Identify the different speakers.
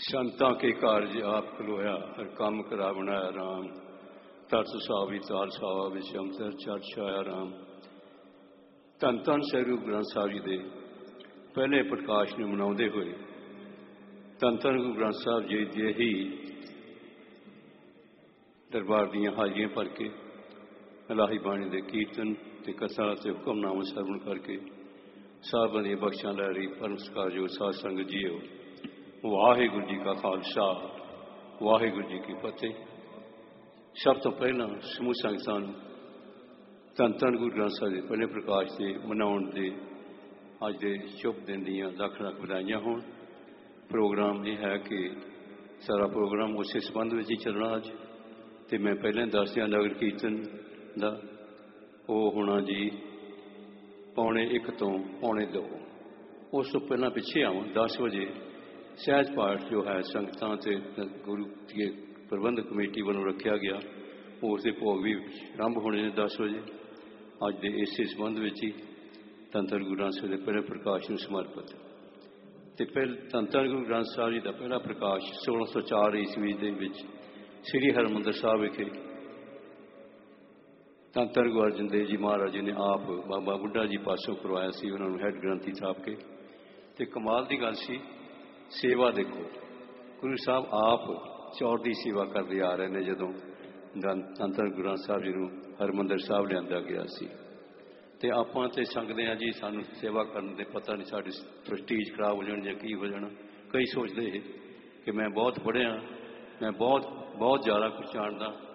Speaker 1: संतां के कारज आप खलोया, हर काम करा बनाया राम। तरस सावी तार सावा विषम तर चर्च आया राम। धन धन सह गुरु ग्रंथ साहिब जी दे पहले प्रकाश नूं मनाउंदे होए धन धन गुरु ग्रंथ साहिब जी दे ही दरबार दीयां हाजियां भर के इलाही बाणी दे कीर्तन ते कथा ते हुक्मनामा सरवण करके साहिबां दी बख्शां लै रही परम सत्कारयोग साध संगत जीओ। वाहिगुरू जी का खालसा वाहिगुरू जी की फतेह। सब तो पहला समूह संगतां नूं धन धन गुरु ग्रंथ साहिब दे पहले प्रकाश से मनाउण दे अज दे शुभ दिन दीयां लख लख बधाइयां होण। प्रोग्राम यह है कि सारा प्रोग्राम उस संबंध में ही चलना अज तो मैं पहले दस दिया नगर कीर्तन का वो होना जी 1:45 तो 1:45। उस तो पहला पिछे आवां 10 बजे सहज पाठ जो है संगतां ते गुरु की प्रबंधक कमेटी वालों रखा गया उसके भोग भी आरंभ होने ने 10 बजे। अज के इस संबंध में ही धन धन गुरु ग्रंथ साहिब के पहले प्रकाश में समर्पित तो धन धन गुरु ग्रंथ साहिब जी का पहला प्रकाश 1604 ईस्वी के श्री हरमंदिर साहिब विखे धन धन गुरु अर्जन देव जी महाराज जी ने आप बाबा बुढ़ा जी पासों करवाया सी उन्होंने हैड ग्रंथी छाप के। तो कमाल की गल सी सेवा देखो गुरु साहब आप चौर की सेवा करते आ रहे हैं जदों धन धन गुरु ग्रंथ साहिब जी को हरमंदिर साहिब लिया गया सी। तो आपां ते संगदे हैं जी सानू सेवा करने दे पता नहीं साडी प्रेस्टीज खराब हो जानी या की हो जाना। कई सोचते है कि मैं बहुत पढ़िया मैं बहुत ज़्यादा कुछ जानता